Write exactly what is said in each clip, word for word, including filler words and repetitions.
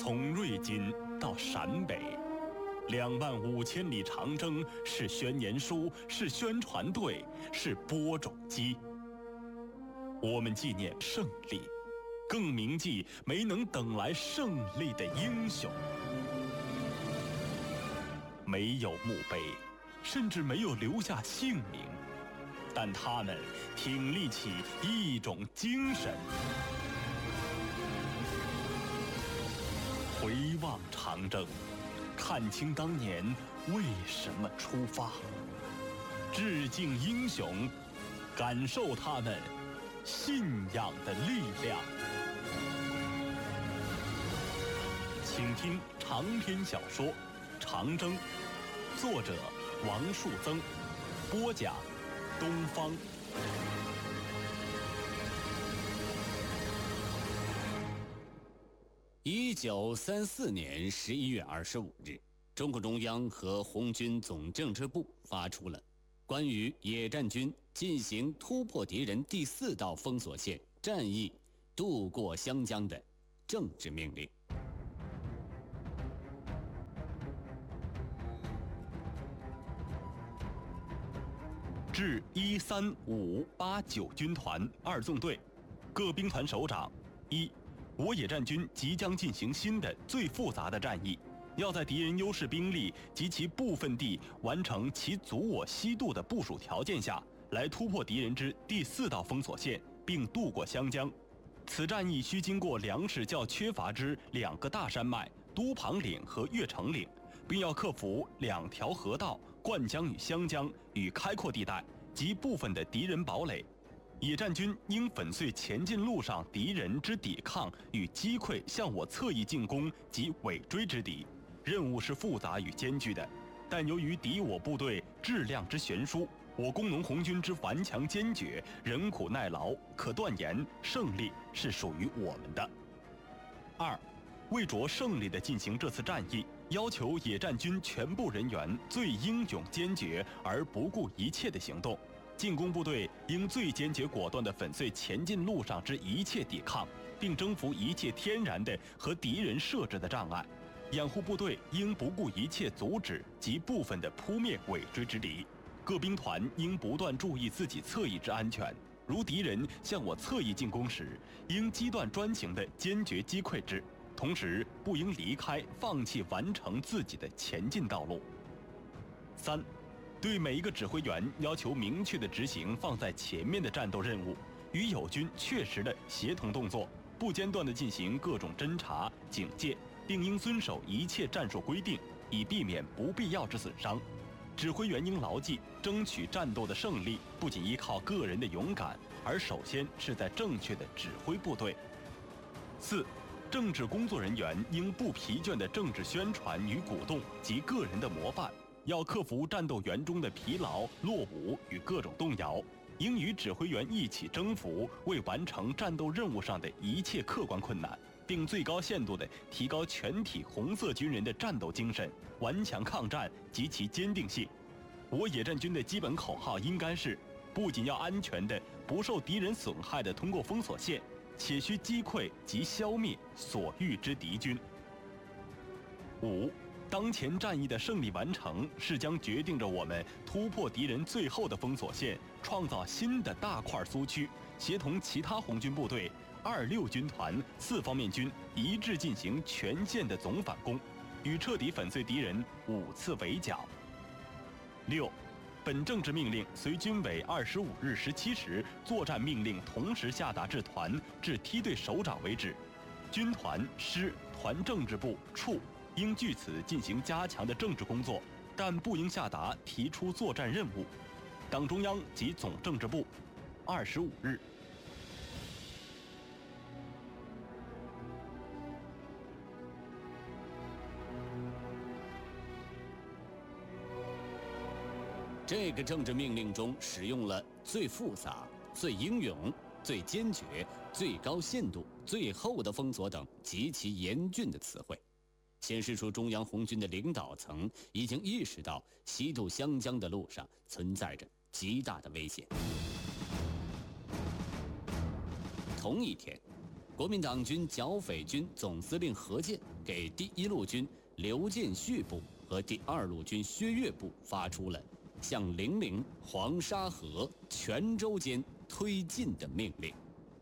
从瑞金到陕北，两万五千里长征是宣言书，是宣传队，是播种机。我们纪念胜利，更铭记没能等来胜利的英雄。没有墓碑，甚至没有留下姓名，但他们挺立起一种精神。回望长征，看清当年为什么出发，致敬英雄，感受他们信仰的力量。请听长篇小说《长征》，作者王树增，播讲东方。 一九三四年十一月二十五日，中共中央和红军总政治部发出了关于野战军进行突破敌人第四道封锁线战役渡过湘江的政治命令。 致一三五八九军团二纵队各兵团首长：一、我野战军即将进行新的最复杂的战役，要在敌人优势兵力及其部分地完成其阻我西渡的部署条件下，来突破敌人之第四道封锁线，并渡过湘江。此战役需经过粮食较缺乏之两个大山脉都庞岭和越城岭，并要克服两条河道灌江与湘江与开阔地带及部分的敌人堡垒。野战军应粉碎前进路上敌人之抵抗与击溃向我侧翼进攻及尾追之敌，任务是复杂与艰巨的，但由于敌我部队质量之悬殊，我工农红军之顽强坚决，忍苦耐劳，可断言胜利是属于我们的。二、为着胜利地进行这次战役，要求野战军全部人员最英勇坚决而不顾一切的行动。进攻部队应最坚决果断地粉碎前进路上之一切抵抗，并征服一切天然的和敌人设置的障碍。掩护部队应不顾一切阻止及部分的扑灭尾追之敌。各兵团应不断注意自己侧翼之安全，如敌人向我侧翼进攻时，应机断专行地坚决击溃之，同时不应离开放弃完成自己的前进道路。三、对每一个指挥员要求明确地执行放在前面的战斗任务，与友军确实的协同动作，不间断地进行各种侦察、警戒，并应遵守一切战术规定，以避免不必要之损伤。指挥员应牢记，争取战斗的胜利不仅依靠个人的勇敢，而首先是在正确的指挥部队。四、政治工作人员应不疲倦的政治宣传与鼓动及个人的模范，要克服战斗员中的疲劳、落伍与各种动摇，应与指挥员一起征服为完成战斗任务上的一切客观困难，并最高限度地提高全体红色军人的战斗精神、顽强抗战及其坚定性。我野战军的基本口号应该是：不仅要安全的、不受敌人损害的通过封锁线，且需击溃及消灭所遇之敌军。五、当前战役的胜利完成，是将决定着我们突破敌人最后的封锁线，创造新的大块苏区，协同其他红军部队、二六军团、四方面军一致进行全线的总反攻，与彻底粉碎敌人五次围剿。六、本政治命令随军委二十五日十七时作战命令同时下达至团至梯队首长为止，军团、师、团政治部、处应据此进行加强的政治工作，但不应下达提出作战任务。党中央及总政治部，二十五日。 这个政治命令中使用了最复杂、最英勇、最坚决、最高限度、最后的封锁等极其严峻的词汇，显示出中央红军的领导层已经意识到西渡湘江的路上存在着极大的危险。同一天， 国民党军剿匪军总司令何键给第一路军刘建绪部和第二路军薛岳部发出了向零陵、黄沙河、泉州间推进的命令。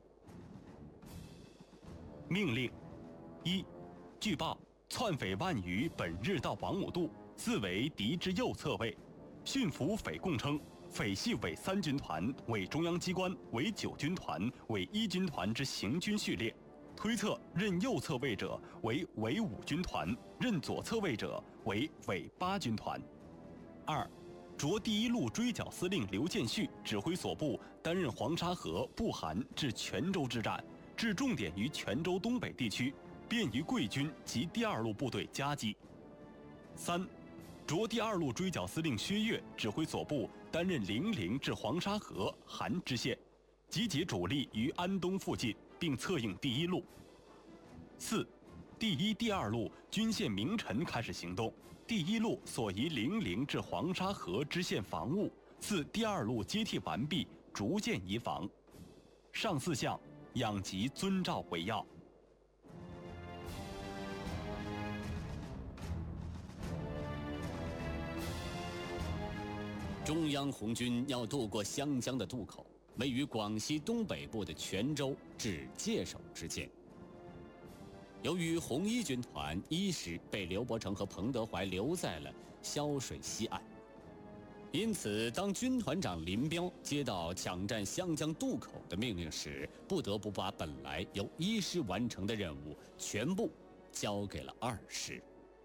命令一：据报，窜匪万余本日到王母渡，自为敌之右侧卫。训俘匪共称，匪系伪三军团，伪中央机关，伪九军团，伪一军团之行军序列。推测任右侧卫者为伪五军团，任左侧卫者为伪八军团。二，着第一路追剿司令刘建绪指挥所部担任黄沙河、步韩至泉州之战，置重点于泉州东北地区，便于桂军及第二路部队夹击。三，着第二路追剿司令薛岳指挥所部担任零陵至黄沙河、韩支线，集结主力于安东附近，并策应第一路。四，第一、第二路均线明晨开始行动，第一路所移零陵至黄沙河支线防务，自第二路接替完毕，逐渐移防。上四项养及遵照为要。 中央红军要渡过湘江的渡口，位于广西东北部的泉州至界首之间。由于红一军团一师被刘伯承和彭德怀留在了萧水西岸，因此当军团长林彪接到抢占湘江渡口的命令时，不得不把本来由一师完成的任务全部交给了二师。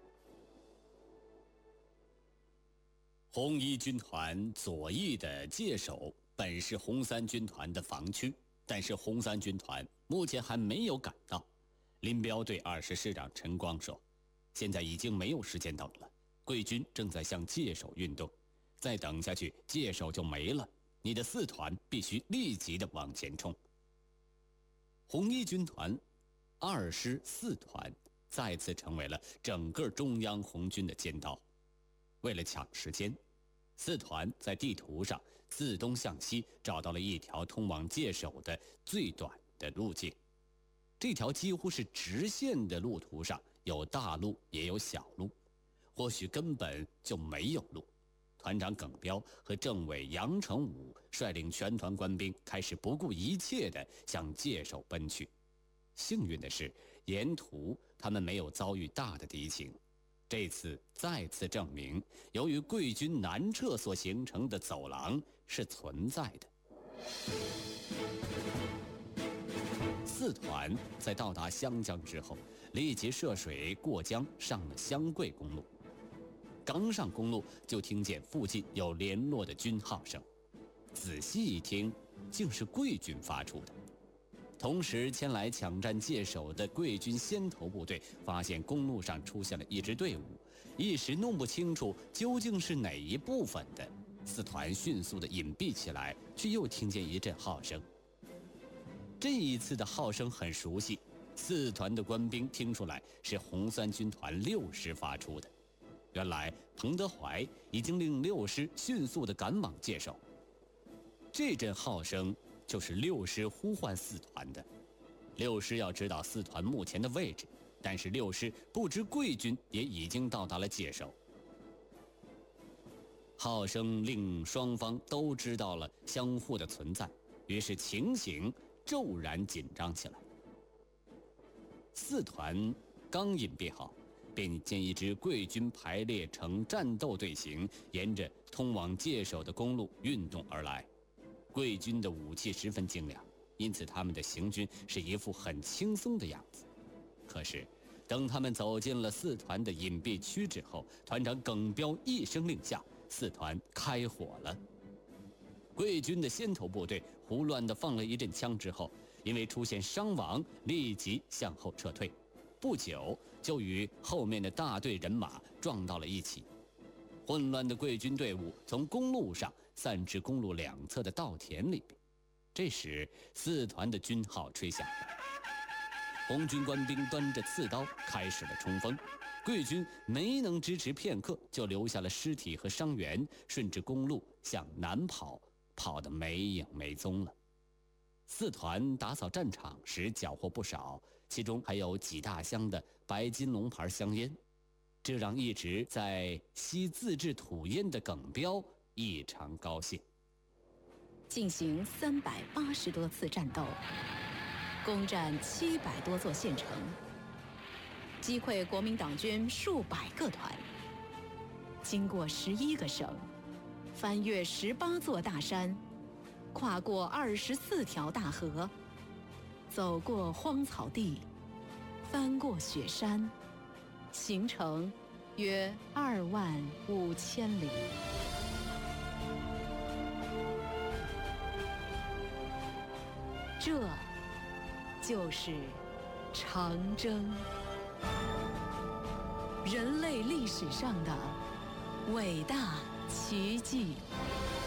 红一军团左翼的界首本是红三军团的防区，但是红三军团目前还没有赶到。林彪对二师师长陈光说：“现在已经没有时间等了，桂军正在向界首运动，再等下去界首就没了。你的四团必须立即的往前冲。”红一军团、二师、四团再次成为了整个中央红军的尖刀。为了抢时间，四团在地图上自东向西找到了一条通往界首的最短的路径。这条几乎是直线的路途上有大路也有小路，或许根本就没有路。团长耿彪和政委杨成武率领全团官兵开始不顾一切地向界首奔去。幸运的是，沿途他们没有遭遇大的敌情。这次再次证明，由于桂军南撤所形成的走廊是存在的。四团在到达湘江之后，立即涉水过江，上了湘桂公路。刚上公路，就听见附近有联络的军号声，仔细一听，竟是桂军发出的。同时前来抢占界首的桂军先头部队发现公路上出现了一支队伍，一时弄不清楚究竟是哪一部分的。四团迅速地隐蔽起来，却又听见一阵号声。这一次的号声很熟悉，四团的官兵听出来是红三军团六师发出的。原来彭德怀已经令六师迅速地赶往界首。这阵号声就是六师呼唤四团的。六师要知道四团目前的位置，但是六师不知桂军也已经到达了界首。号声令双方都知道了相互的存在，于是情形骤然紧张起来。四团刚隐蔽好，便见一支桂军排列成战斗队形，沿着通往界首的公路运动而来。桂军的武器十分精良，因此他们的行军是一副很轻松的样子。可是等他们走进了四团的隐蔽区之后，团长耿彪一声令下，四团开火了。桂军的先头部队胡乱地放了一阵枪之后，因为出现伤亡，立即向后撤退，不久就与后面的大队人马撞到了一起。混乱的桂军队伍从公路上散至公路两侧的稻田里边。这时四团的军号吹响了，红军官兵端着刺刀开始了冲锋。桂军没能支持片刻，就留下了尸体和伤员，顺着公路向南跑，跑得没影没踪了。 四团打扫战场时缴获不少，其中还有几大箱的白金龙牌香烟，这让一直在吸自制土烟的耿彪异常高兴。 进行三百八十多次战斗，攻占七百多座县城，击溃国民党军数百个团，经过十一个省，翻越十八座大山，跨过二十四条大河，走过荒草地，翻过雪山，行程约二万五千里。这就是长征，人类历史上的伟大奇迹。